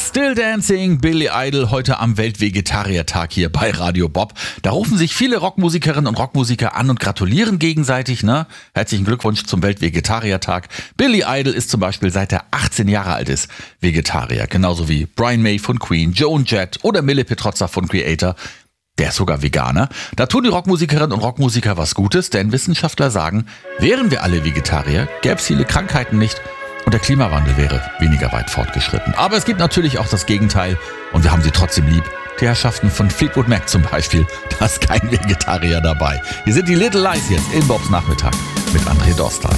Still Dancing, Billy Idol, heute am Weltvegetariertag hier bei Radio Bob. Da rufen sich viele Rockmusikerinnen und Rockmusiker an und gratulieren gegenseitig, ne? Herzlichen Glückwunsch zum Weltvegetariertag. Billy Idol ist zum Beispiel seit er 18 Jahre alt ist Vegetarier. Genauso wie Brian May von Queen, Joan Jett oder Mille Petrozza von Creator. Der ist sogar Veganer. Da tun die Rockmusikerinnen und Rockmusiker was Gutes, denn Wissenschaftler sagen, wären wir alle Vegetarier, gäbe es viele Krankheiten nicht. Und der Klimawandel wäre weniger weit fortgeschritten. Aber es gibt natürlich auch das Gegenteil und wir haben sie trotzdem lieb. Die Herrschaften von Fleetwood Mac zum Beispiel, da ist kein Vegetarier dabei. Hier sind die Little Lies jetzt in Bobs Nachmittag mit André Dostal.